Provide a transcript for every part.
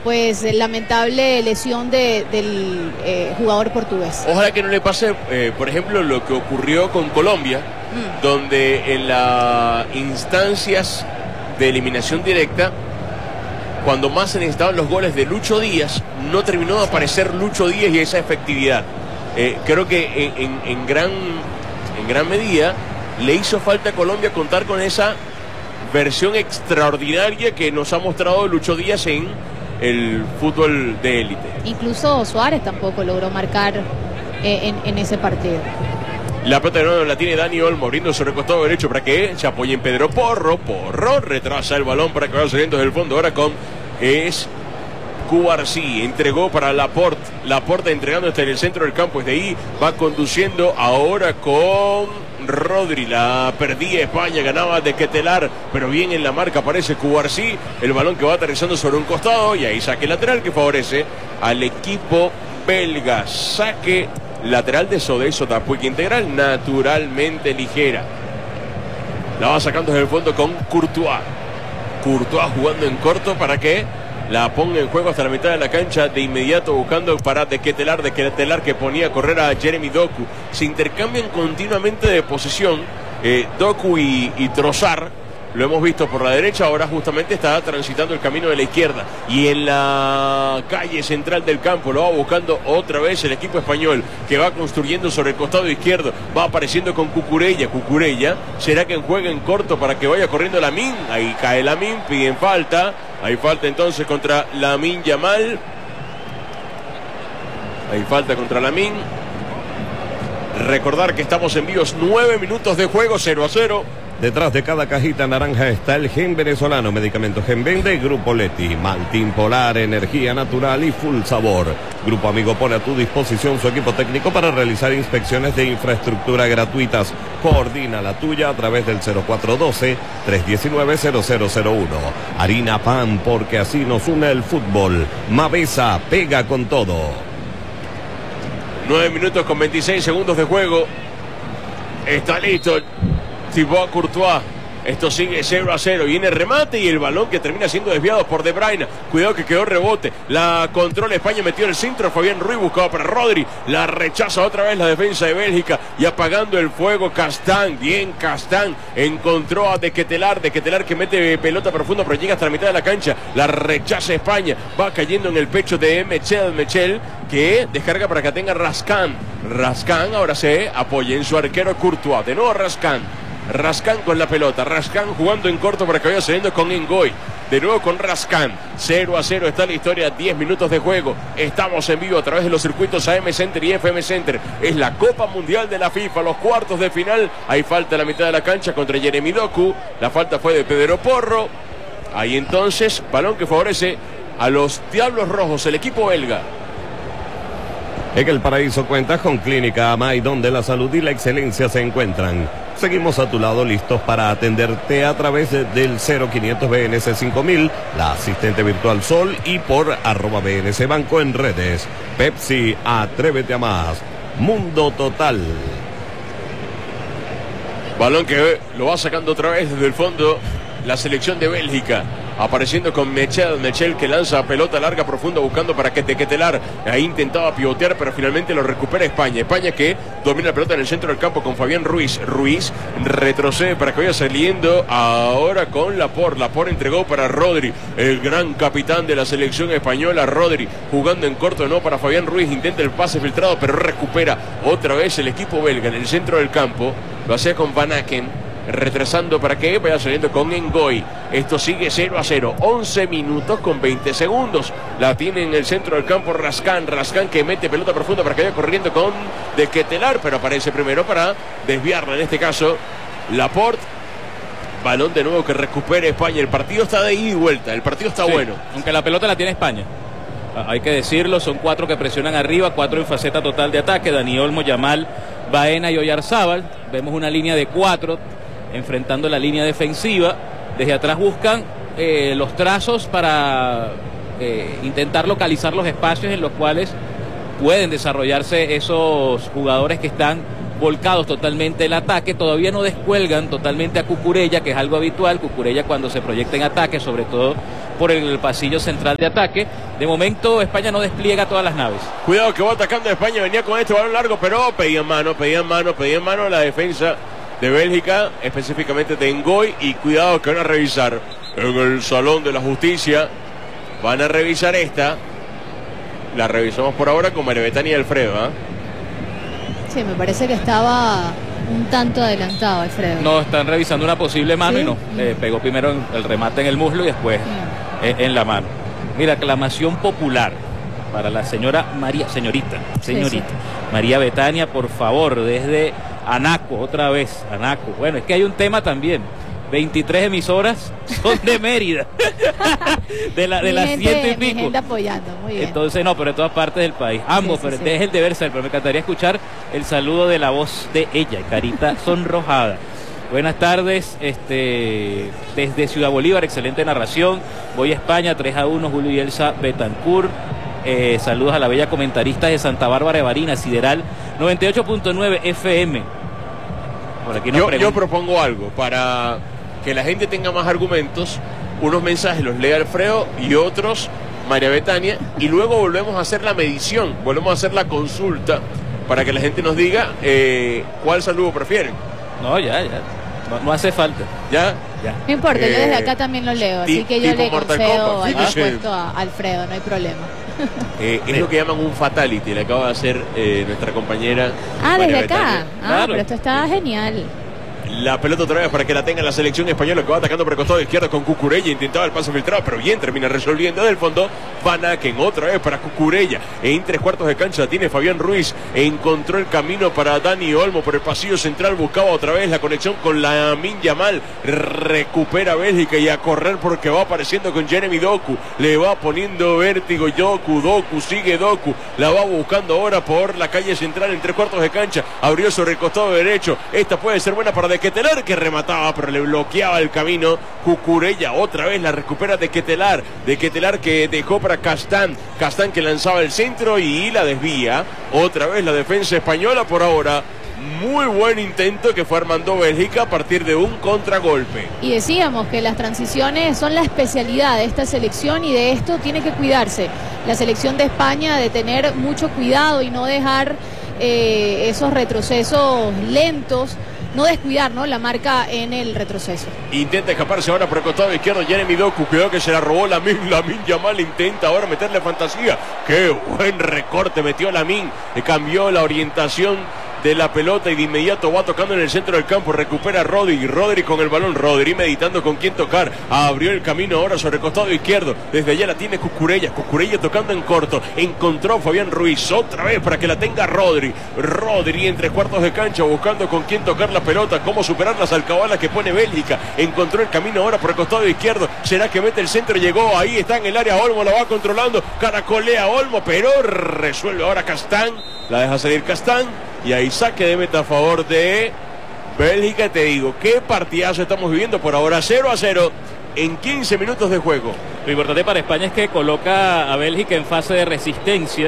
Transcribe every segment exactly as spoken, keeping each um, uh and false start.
pues lamentable lesión de, del eh, jugador portugués. Ojalá que no le pase, eh, por ejemplo, lo que ocurrió con Colombia, mm. donde en las instancias de eliminación directa, cuando más se necesitaban los goles de Lucho Díaz, no terminó de aparecer Lucho Díaz y esa efectividad. Eh, creo que en, en, en, gran, en gran medida le hizo falta a Colombia contar con esa versión extraordinaria que nos ha mostrado Lucho Díaz en el fútbol de élite. Incluso Suárez tampoco logró marcar eh, en, en ese partido. La pelota de nuevo la tiene Dani Olmo, abriendo sobre el costado derecho para que se apoye en Pedro Porro. Porro retrasa el balón para que vaya saliendo desde el fondo. Ahora con es Cubarsí, entregó para Laporte. Laporte entregando hasta en el centro del campo. Desde ahí va conduciendo ahora con Rodri. La perdía España, ganaba de Quetelar, pero bien en la marca aparece Cubarsí. El balón que va aterrizando sobre un costado y ahí saque lateral que favorece al equipo belga. Saque lateral de Sodeso, Tapuica integral, naturalmente ligera. La va sacando desde el fondo con Courtois. Courtois jugando en corto para que la ponga en juego hasta la mitad de la cancha, de inmediato buscando para de Quetelar, de Quetelar que ponía a correr a Jeremy Doku. Se intercambian continuamente de posición eh, Doku y, y Trossard. Lo hemos visto por la derecha, ahora justamente está transitando el camino de la izquierda. Y en la calle central del campo lo va buscando otra vez el equipo español, que va construyendo sobre el costado izquierdo. Va apareciendo con Cucurella. Cucurella, ¿será que juega en corto para que vaya corriendo Lamine? Ahí cae Lamine, piden falta. Hay falta entonces contra Lamine Yamal. Hay falta contra Lamine. Recordar que estamos en vivos, nueve minutos de juego, cero a cero. Detrás de cada cajita naranja está el Gen Venezolano, medicamentos Gen Vende, Grupo Leti, Maltín Polar, energía natural y full sabor. Grupo Amigo pone a tu disposición su equipo técnico para realizar inspecciones de infraestructura gratuitas. Coordina la tuya a través del cero cuatro uno dos, tres uno nueve, cero cero cero uno. Harina Pan, porque así nos une el fútbol. Mavesa, pega con todo. nueve minutos con veintiséis segundos de juego. Está listo Thibaut Courtois. Esto sigue cero a cero. Viene el remate y el balón que termina siendo desviado por De Bruyne. Cuidado que quedó rebote. La controla España, metió el centro. Fabián Ruiz buscaba para Rodri. La rechaza otra vez la defensa de Bélgica. Y apagando el fuego Castán. Bien Castán. Encontró a De Quetelar. De Quetelar que mete pelota profunda pero llega hasta la mitad de la cancha. La rechaza España. Va cayendo en el pecho de Mechel. Mechel que descarga para que tenga Rascan. Rascan ahora se apoya en su arquero Courtois. De nuevo Rascan. Rascan con la pelota, Rascan jugando en corto para que vaya saliendo con Ngoy. De nuevo con Rascan, cero a cero está la historia, diez minutos de juego. Estamos en vivo a través de los circuitos A M Center y F M Center. Es la Copa Mundial de la FIFA, los cuartos de final. Hay falta en la mitad de la cancha contra Jeremy Doku. La falta fue de Pedro Porro. Ahí entonces, balón que favorece a los Diablos Rojos, el equipo belga. En el Paraíso cuentas con Clínica Amay, donde la salud y la excelencia se encuentran. Seguimos a tu lado listos para atenderte a través de, del cero quinientos B N C cinco mil, la asistente virtual Sol y por arroba B N C Banco en redes. Pepsi, atrévete a más. Mundo Total. Balón que lo va sacando otra vez desde el fondo la selección de Bélgica. Apareciendo con Mechel, Mechel que lanza pelota larga profunda buscando para que te Quetelar. Ahí intentaba pivotear pero finalmente lo recupera España. España que domina la pelota en el centro del campo con Fabián Ruiz. Ruiz retrocede para que vaya saliendo ahora con Laporte. Laporte entregó para Rodri, el gran capitán de la selección española. Rodri jugando en corto, no para Fabián Ruiz. Intenta el pase filtrado pero recupera otra vez el equipo belga en el centro del campo. Lo hacía con Van Aken. Retrasando para que vaya saliendo con Ngoy. Esto sigue cero a cero. once minutos con veinte segundos. La tiene en el centro del campo Rascan. Rascan que mete pelota profunda para que vaya corriendo con De Quetelar, pero aparece primero para desviarla. En este caso, Laporte. Balón de nuevo que recupera España. El partido está de ida y vuelta. El partido está sí, bueno. Aunque la pelota la tiene España. Hay que decirlo. Son cuatro que presionan arriba. Cuatro en faceta total de ataque. Dani Olmo, Yamal, Baena y Oyarzábal. Vemos una línea de cuatro enfrentando la línea defensiva. Desde atrás buscan eh, los trazos para eh, intentar localizar los espacios en los cuales pueden desarrollarse esos jugadores que están volcados totalmente el ataque. Todavía no descuelgan totalmente a Cucurella, que es algo habitual. Cucurella cuando se proyecta en ataque, sobre todo por el pasillo central de ataque. De momento España no despliega todas las naves. Cuidado que va atacando España, venía con este balón largo, pero pedían mano, pedían mano, pedían mano la defensa de Bélgica, específicamente de Ngoy, y cuidado que van a revisar en el Salón de la Justicia, van a revisar esta, la revisamos por ahora con María Betania y Alfredo, ¿eh? Sí, me parece que estaba un tanto adelantado Alfredo. No, están revisando una posible mano, ¿sí? Y no, Mm. eh, pegó primero en el remate en el muslo y después Mm. eh, en la mano. Mira, aclamación popular para la señora María, señorita, señorita, Sí, sí. María Betania, por favor, desde Anaco, otra vez, Anaco. Bueno, es que hay un tema también. veintitrés emisoras son de Mérida, de, la, de Mi las gente- ciento y mi pico. gente apoyando, muy bien. Entonces, no, pero de todas partes del país. Ambos, Sí, sí, pero sí. es el deber ser. Pero me encantaría escuchar el saludo de la voz de ella, carita sonrojada. Buenas tardes, este, desde Ciudad Bolívar, excelente narración. Voy a España, tres a uno, Julio y Elsa Betancourt. Eh, saludos a la bella comentarista de Santa Bárbara de Barinas, Sideral noventa y ocho punto nueve F M. Por aquí nos Yo, yo preguntan. propongo algo para que la gente tenga más argumentos. Unos mensajes los lee Alfredo y otros María Betania, y luego volvemos a hacer la medición, volvemos a hacer la consulta para que la gente nos diga eh, cuál saludo prefieren. No, ya, ya. No, no hace falta. ¿Ya? Ya. No importa, yo desde Eh, acá también lo leo, así ti- que yo tipo le Mortal concedo Kombat, el fíjese. puesto a Alfredo, no hay problema. Eh, es lo que llaman un fatality, le acaba de hacer eh, nuestra compañera Ah, María desde acá. Betania. Ah, Claro. pero esto está genial. La pelota otra vez para que la tenga la selección española, que va atacando por el costado izquierdo con Cucurella. Intentaba el pase filtrado, pero bien termina resolviendo del fondo. Van Aken otra vez para Cucurella. En tres cuartos de cancha tiene Fabián Ruiz. Encontró el camino para Dani Olmo por el pasillo central. Buscaba otra vez la conexión con Lamine Yamal. Recupera Bélgica y a correr porque va apareciendo con Jeremy Doku. Le va poniendo vértigo Doku. Doku sigue Doku. La va buscando ahora por la calle central en tres cuartos de cancha. Abrió sobre el costado derecho. Esta puede ser buena para De Ketelaere, que remataba, pero le bloqueaba el camino. Cucurella otra vez la recupera De Ketelaere. De Ketelaere que dejó para Castán. Castán que lanzaba el centro y la desvía. Otra vez la defensa española por ahora. Muy buen intento que fue armando Bélgica a partir de un contragolpe. Y decíamos que las transiciones son la especialidad de esta selección, y de esto tiene que cuidarse la selección de España, de tener mucho cuidado y no dejar eh, esos retrocesos lentos, no descuidar, ¿no?, la marca en el retroceso. Intenta escaparse ahora por el costado izquierdo Jeremy Doku. Cuidado que se la robó Lamine. Lamine Yamal intenta ahora meterle fantasía. Qué buen recorte metió Lamine. Le cambió la orientación de la pelota y de inmediato va tocando en el centro del campo. Recupera a Rodri. Rodri con el balón. Rodri meditando con quién tocar. Abrió el camino ahora sobre el costado izquierdo. Desde allá la tiene Cucurella. Cucurella tocando en corto. Encontró Fabián Ruiz otra vez para que la tenga Rodri. Rodri en tres cuartos de cancha buscando con quién tocar la pelota. Cómo superar las alcabalas que pone Bélgica. Encontró el camino ahora por el costado izquierdo. Será que mete el centro. Llegó. Ahí está en el área. Olmo la va controlando. Caracolea Olmo. Pero resuelve ahora Castán. La deja salir Castán. Y ahí saque de meta a favor de Bélgica. Te digo, qué partidazo estamos viviendo por ahora. cero a cero en quince minutos de juego. Lo importante para España es que coloca a Bélgica en fase de resistencia.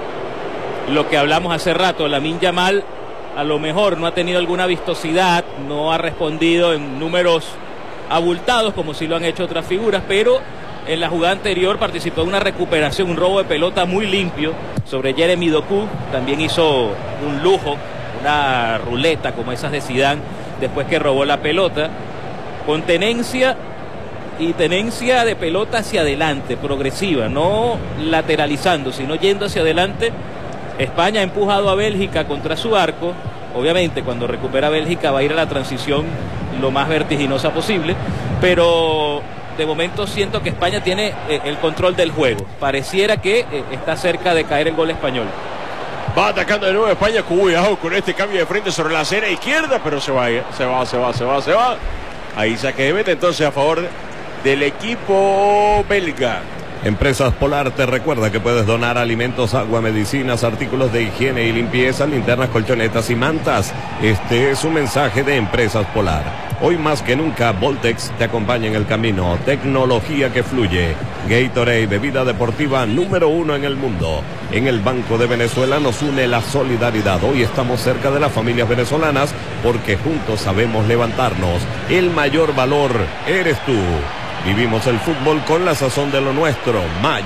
Lo que hablamos hace rato, Lamine Yamal a lo mejor no ha tenido alguna vistosidad, no ha respondido en números abultados como si lo han hecho otras figuras, pero en la jugada anterior participó en una recuperación, un robo de pelota muy limpio sobre Jeremy Doku. También hizo un lujo, una ruleta como esas de Zidane después que robó la pelota, con tenencia y tenencia de pelota hacia adelante, progresiva, no lateralizando, sino yendo hacia adelante. España ha empujado a Bélgica contra su arco. Obviamente cuando recupera Bélgica va a ir a la transición lo más vertiginosa posible, pero de momento siento que España tiene eh, el control del juego. Pareciera que eh, está cerca de caer el gol español. Va atacando de nuevo España. Cuidado con este cambio de frente sobre la acera izquierda, pero se va, se va, se va, se va, se va. Ahí saque de meta entonces a favor del equipo belga. Empresas Polar te recuerda que puedes donar alimentos, agua, medicinas, artículos de higiene y limpieza, linternas, colchonetas y mantas. Este es un mensaje de Empresas Polar. Hoy más que nunca, Voltex te acompaña en el camino. Tecnología que fluye. Gatorade, bebida deportiva número uno en el mundo. En el Banco de Venezuela nos une la solidaridad. Hoy estamos cerca de las familias venezolanas porque juntos sabemos levantarnos. El mayor valor eres tú. Vivimos el fútbol con la sazón de lo nuestro. Mayo.